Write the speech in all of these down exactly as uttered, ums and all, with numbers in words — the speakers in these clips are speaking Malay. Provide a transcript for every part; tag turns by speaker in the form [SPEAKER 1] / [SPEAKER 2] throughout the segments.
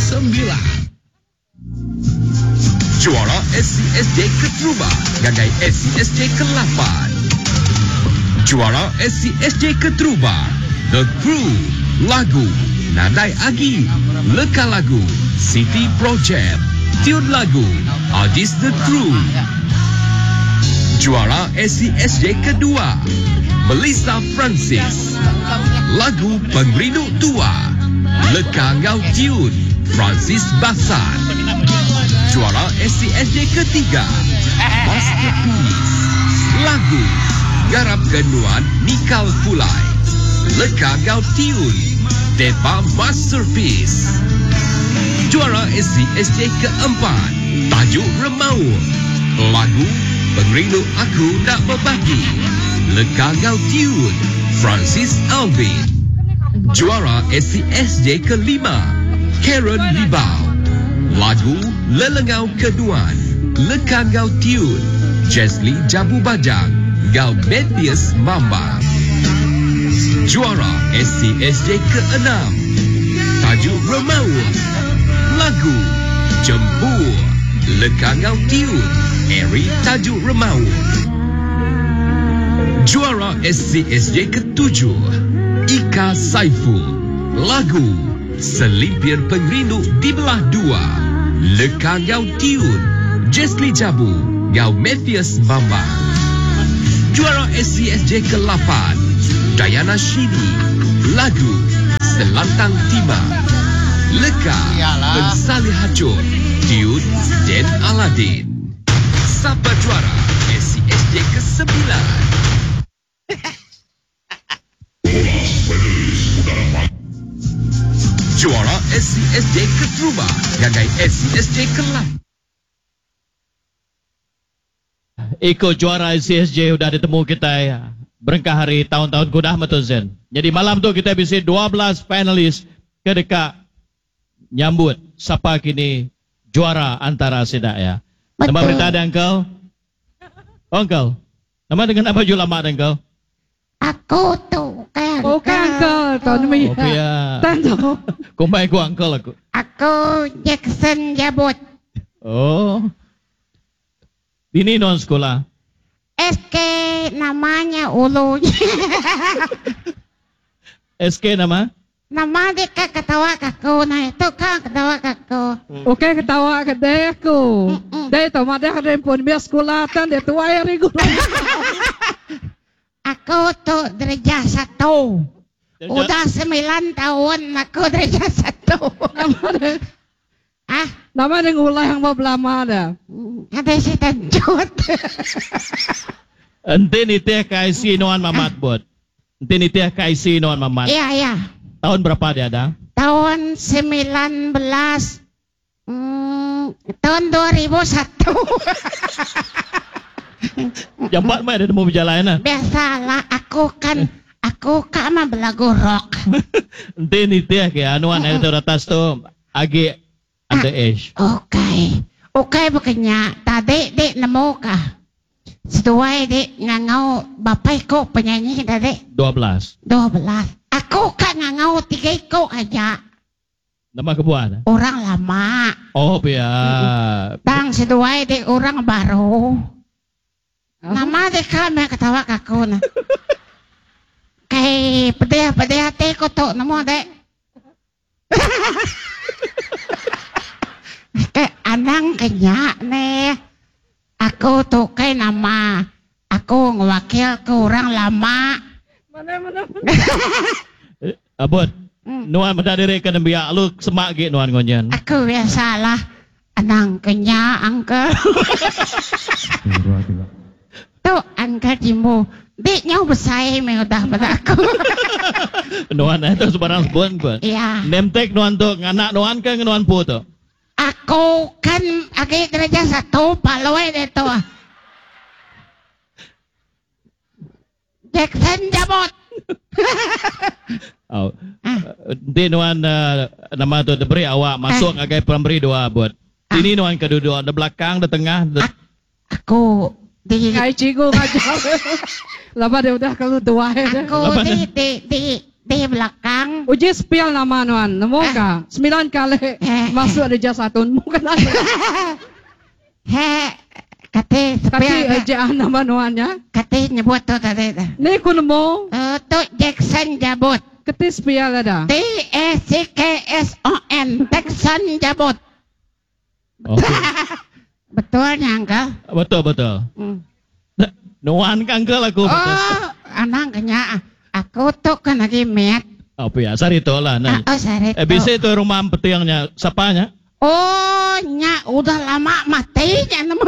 [SPEAKER 1] sembilan. Juara S C S J ke-tujuh, gagai S C S J ke-lapan. Juara S C S J ke-tujuh, The Crew, lagu Nadai Agi, Leka lagu City Project, tune lagu Artis The Crew. Juara S C S J kedua, Melissa Francis, lagu Pengrindu Tua, Leka Ngau Tune, Francis Basan. Juara S C S J ketiga, Masterpiece, lagu Garap Genuan Nikal Pulai, Leka Ngau Tune, Depa Masterpiece. Juara S C S J keempat, tajuk Remau, lagu Pengrindu Aku Tak Berbagi, Leka Ngau Tune, Francis Alvin. Juara S C S J kelima, Karen Libau, lagu Lelengau Keduan, Leka Ngau Tune, Jesli Jabu Bajang, Ngau Mathias Mamba. Juara S C S J keenam, tajuk Remau, lagu Jempur, Leka Ngau Tune, Eri tajuk Remau. Juara S C S J ketujuh, Ika Saiful, lagu Selimpir Pengrindu di Belah Dua, Leka Ngau Tune, Jesli Jabu, Ngau Mathias Mamba. Juara S C S J ke-lapan, Diana Shini, lagu Selantang Timah, Leka Pensalih Hacur, Tune Den Aladin. Siapa juara S C S J ke-sembilan? Juara S C S J ke-tujuh, gagai S C S J ke-lapan.
[SPEAKER 2] Ikut juara S C S J sudah ditemu kita ya. Berengkah hari tahun-tahun kudah Matuzen. Jadi malam tu kita bisa dua belas panelis ke dekat nyambut siapa kini juara antara sedak ya.
[SPEAKER 3] Betul.
[SPEAKER 2] Nama berita ada engkau? Oh engkau? Nama dengan apa jua lama ada engkau?
[SPEAKER 3] Aku tu kan.
[SPEAKER 4] Oh kan uncle, tahun ni.
[SPEAKER 2] Oh pia.
[SPEAKER 4] Tanto.
[SPEAKER 2] Kumpai ku uncle aku.
[SPEAKER 3] Aku Jackson Jabut.
[SPEAKER 2] Oh. Ini non sekolah.
[SPEAKER 3] S K namanya Ulu.
[SPEAKER 2] S K nama?
[SPEAKER 3] Nama dia kan ketawa kaku. Nah itu kan ketawa kaku.
[SPEAKER 4] Okey ketawa ke dia aku. Dia tu mada ada pun biar sekolah tan dia tua ya rigu.
[SPEAKER 3] Aku tu derajat satu. Udah sembilan tahun aku derajat satu.
[SPEAKER 4] Nama dia,
[SPEAKER 3] Ah,
[SPEAKER 4] nama dia ngulai yang mau belama dah.
[SPEAKER 3] ada si Tanjut.
[SPEAKER 2] Ente ni teh K I C noan mamat buat. Ente ni teh K I C noan mamat.
[SPEAKER 3] Iya, iya.
[SPEAKER 2] Tahun berapa dia ada?
[SPEAKER 3] Tahun sembilan belas. Hmm, tahun dua ribu satu.
[SPEAKER 2] Jam empat mai dia mau berjalan lah.
[SPEAKER 3] Biasalah, aku kan, aku kan mah belagu rock.
[SPEAKER 2] Ente ni teh ke anuan ada tu atas tu agi under age.
[SPEAKER 3] Okay. Okay bukannya. Tadi dek nemu kah? Sesuai dek ngangau bapak ko penyanyi tadi.
[SPEAKER 2] dua belas.
[SPEAKER 3] dua belas. Aku kan ngangau tiga ko aja.
[SPEAKER 2] Nama kebuat.
[SPEAKER 3] Orang lama.
[SPEAKER 2] Oh pia.
[SPEAKER 3] Tang sesuai dek orang baru. Nama dek kami ketawa kaku na. Kay pedih-pedih hati ko tu nemu dek. Kay anang kenya ne. Aku tu kay nama. Aku ngewakil ke orang lama.
[SPEAKER 4] Mana mana.
[SPEAKER 2] Abot. Nuan madadere ka biak lu semak ge nuan ngonyan.
[SPEAKER 3] Aku biasalah anang kenya angkel. Tu angkel Jimbo. Dek nyau besai me udah pada aku.
[SPEAKER 2] Nuan itu sebarang sebun pun.
[SPEAKER 3] Iya.
[SPEAKER 2] Nemtek nuan tu nganak nuan ke nuan pu tu.
[SPEAKER 3] Aku kan agi derajat satu paloi deh tu. Jackson Jabot.
[SPEAKER 2] Oh. Di nuan uh, nama tu diberi awak masuk
[SPEAKER 3] Ah.
[SPEAKER 2] agai pemberi dua buat. Ini nuan kedua di belakang, di tengah. Di...
[SPEAKER 3] Aku di
[SPEAKER 4] Kai cigo ngajak. Lama dia udah kalau tua ya.
[SPEAKER 3] aku di di di di belakang.
[SPEAKER 4] Uji spial nama nuan, nemu ka? Sembilan kali masuk ada satu, nemu kan ada.
[SPEAKER 3] He, kate
[SPEAKER 4] Kati
[SPEAKER 3] spial.
[SPEAKER 4] aja nama nuannya.
[SPEAKER 3] Kate nyebut tu tadi.
[SPEAKER 4] Ni ku nemu,
[SPEAKER 3] Uh, tu Jackson Jabut.
[SPEAKER 4] kati spial ada.
[SPEAKER 3] T E C K S O N. Jackson Jabut.
[SPEAKER 2] Okey.
[SPEAKER 3] Betul nyangka.
[SPEAKER 2] Betul betul.
[SPEAKER 3] Hmm.
[SPEAKER 2] Nuan kangkel aku betul.
[SPEAKER 3] Oh, anang kanya. Aku tu kan lagi met.
[SPEAKER 2] Apa ya? Sari tu lah. Nah.
[SPEAKER 3] Oh, sorry.
[SPEAKER 2] Eh bisa itu rumah petiangnya siapanya?
[SPEAKER 3] Oh, nya udah lama matinya nemu.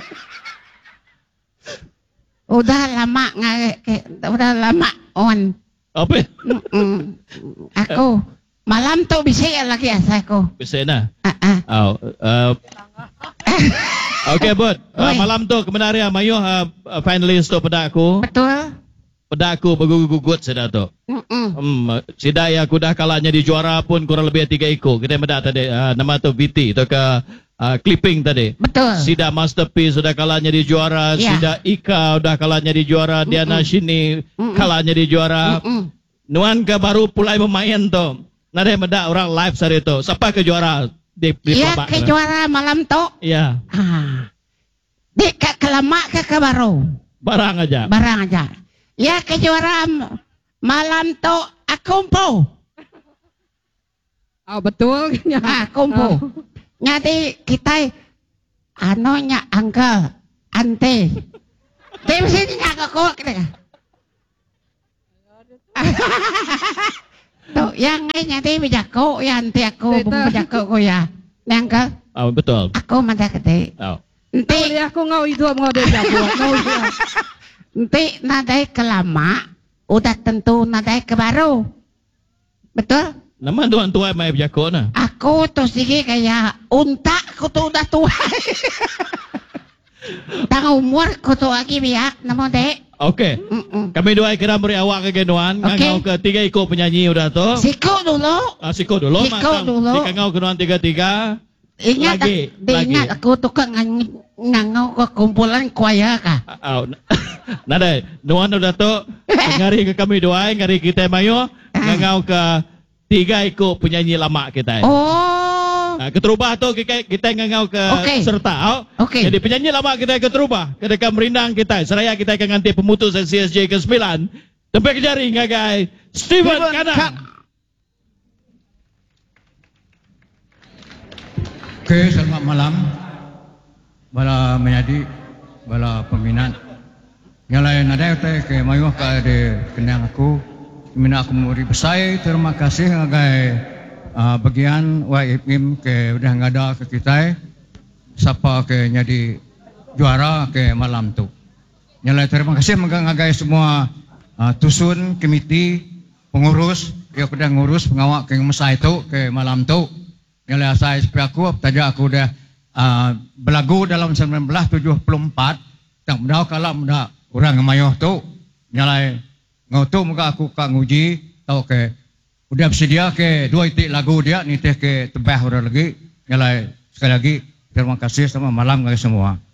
[SPEAKER 3] Udah lama nggak, udah lama on.
[SPEAKER 2] Apa?
[SPEAKER 3] Mm-mm. Aku malam tu bisa lagi asa aku.
[SPEAKER 2] Bisa nah.
[SPEAKER 3] Ah ah.
[SPEAKER 2] Oh, uh, Okey bud, uh,
[SPEAKER 3] Oi.
[SPEAKER 2] malam tu kebenaran mayu uh, finalis tu pada aku.
[SPEAKER 3] Betul.
[SPEAKER 2] Pada aku bergugut-gugut sudah tu.
[SPEAKER 3] Mm-mm.
[SPEAKER 2] Hmm, sidai aku dah kalahnya di juara pun kurang lebih tiga ekor. Kita mendak tadi uh, nama tu V T atau ke uh, clipping tadi.
[SPEAKER 3] Betul.
[SPEAKER 2] Sida Masterpiece sudah kalahnya di juara,
[SPEAKER 3] Ya.
[SPEAKER 2] Sida Ika sudah kalahnya di juara, Diana Shini
[SPEAKER 3] Mm-mm.
[SPEAKER 2] kalahnya di juara.
[SPEAKER 3] Mm-mm.
[SPEAKER 2] Nuan ke baru pulai memain tu. Nade mendak orang live hari tu. Siapa ke juara di di
[SPEAKER 3] Ya
[SPEAKER 2] perlombaan?
[SPEAKER 3] ke juara malam tu.
[SPEAKER 2] Ya,
[SPEAKER 3] Ah. Di ke kelama ke ke baru.
[SPEAKER 2] barang aja.
[SPEAKER 3] Barang aja. Ya ke juara m- malam tu aku po.
[SPEAKER 4] Oh betul.
[SPEAKER 3] Ah, kumpu. Jadi kita ano nya uncle, ante. Tapi sini nya aku kita. Tuh, yang ngay nyati bijako, ya ante aku
[SPEAKER 4] Teta.
[SPEAKER 3] bijako ko ya. Nangka,
[SPEAKER 2] Oh, betul.
[SPEAKER 3] aku mata kete.
[SPEAKER 2] Oh.
[SPEAKER 3] Ente,
[SPEAKER 4] Boleh aku ngau itu ngau dia jawab. Ngau dia.
[SPEAKER 3] ente nadai ke lama, udah tentu nadai ke baru. Betul?
[SPEAKER 2] Nama tuan tua mai berjago na.
[SPEAKER 3] Aku tuh sige kayak unta, aku tuh udah tua. Tang umur aku tuh lagi biak, namo dek.
[SPEAKER 2] Okey.
[SPEAKER 3] Mm-mm.
[SPEAKER 2] Kami dua kira beri awak ke genuan.
[SPEAKER 3] Okey.
[SPEAKER 2] Ngangau ke tiga ekor penyanyi udah tu.
[SPEAKER 3] Siko dulu.
[SPEAKER 2] Ah, siko dulu.
[SPEAKER 3] Siko
[SPEAKER 2] matang.
[SPEAKER 3] dulu.
[SPEAKER 2] Jika ngau kenuan diingat
[SPEAKER 3] Ingat,
[SPEAKER 2] Lagi,
[SPEAKER 3] ak- diingat
[SPEAKER 2] lagi.
[SPEAKER 3] aku tuh kan ngang- ngangau ke kumpulan kuaya kah.
[SPEAKER 2] Oh, nada, nuan udah tu. Ngari ke kami dua, ngari kita mayo. Ngangau ke tiga ekor penyanyi lama kita.
[SPEAKER 3] Oh,
[SPEAKER 2] Nah, keterubah tu kita kita ngangau ke
[SPEAKER 3] Okey.
[SPEAKER 2] serta. Oh.
[SPEAKER 3] Okey.
[SPEAKER 2] Jadi penyanyi lama kita keterubah. Ketika merindang kita. Seraya kita akan ganti pemutus C S J ke sembilan. Tempat kejari ngagai Steven Kanang.
[SPEAKER 5] Okey, selamat malam. Bala menjadi bala peminat. Yang lain ada teh ke mayu ka de kendang aku. Mina aku muri besai terima kasih ngagai uh, bagian Y F M ke udah ngada ke kita. Siapa ke jadi juara ke malam tu. Yang lain terima kasih ngagai semua uh, tusun, komiti, pengurus yang sudah ngurus pengawak ke mesai tu ke malam tu. Yang lain saya seperti aku, tajuk aku dah uh, berlagu dalam seribu sembilan ratus tujuh puluh empat. Tak mudah kalau mudah orang mayuh tu. Yang lain ngau tu muka aku kak nguji tahu ke udah bersedia ke dua itik lagu dia ni teh ke tebah orang lagi. Yang lain sekali lagi terima kasih sama malam kalian semua.